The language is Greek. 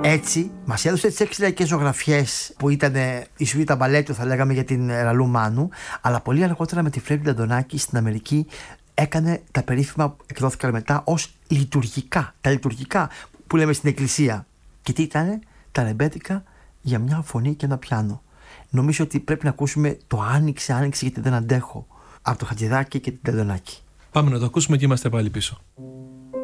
Έτσι, μας έδωσε τις 6 λαϊκές ζωγραφιές που ήταν η σουίτα μπαλέτου, θα λέγαμε, για την Ραλού Μάνου, αλλά πολύ αργότερα με τη Φρέμπη Αντωνάκη στην Αμερική έκανε τα περίφημα που εκδόθηκαν μετά ως λειτουργικά. Τα λειτουργικά που λέμε στην εκκλησία. Και τι ήτανε? Τα ρεμπέτικα για μια φωνή και ένα πιάνο. Νομίζω ότι πρέπει να ακούσουμε το Άνοιξε γιατί δεν αντέχω από το Χατζηδάκη και την Αντωνάκη. Πάμε να το ακούσουμε και είμαστε πάλι πίσω.